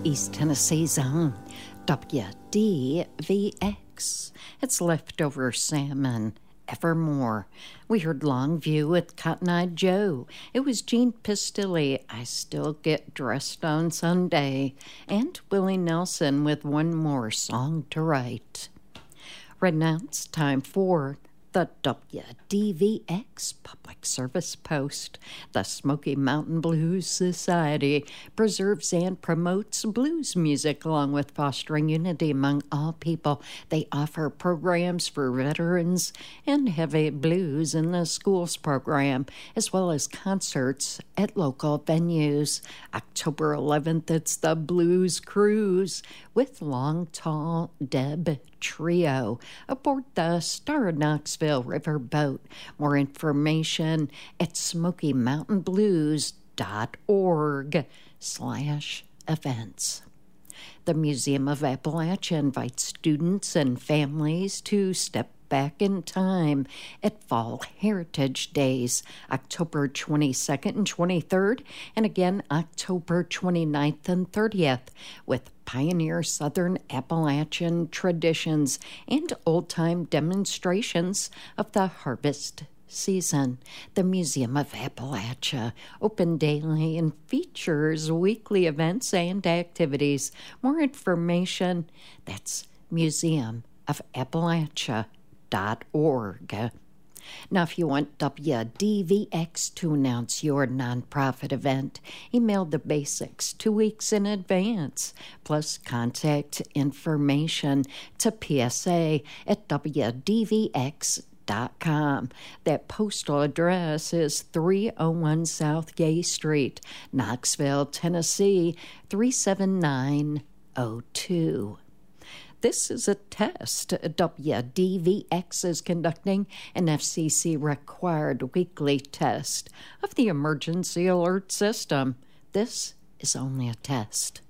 East Tennessee's own WDVX. It's Leftover Salmon, Evermore. We heard Longview with Cotton Eye Joe. It was Gene Pistilli, I Still Get Dressed on Sunday. And Willie Nelson with One More Song to Write. Right now it's time for the WDVX Public Service Post. The Smoky Mountain Blues Society preserves and promotes blues music along with fostering unity among all people. They offer programs for veterans and heavy blues in the schools program, as well as concerts at local venues. October 11th, it's the Blues Cruise with Long Tall Deb Trio aboard the Star of Knoxville Riverboat. More information at SmokyMountainBlues.org/events. The Museum of Appalachia invites students and families to step back in time at Fall Heritage Days, October 22nd and 23rd, and again October 29th and 30th, with pioneer Southern Appalachian traditions and old-time demonstrations of the harvest season. The Museum of Appalachia, open daily and features weekly events and activities. More information, that's museumofappalachia.org. Now, if you want WDVX to announce your nonprofit event, email the basics 2 weeks in advance, plus contact information to psa@WDVX.com. That postal address is 301 South Gay Street, Knoxville, Tennessee, 37902. This is a test. WDVX is conducting an FCC-required weekly test of the emergency alert system. This is only a test.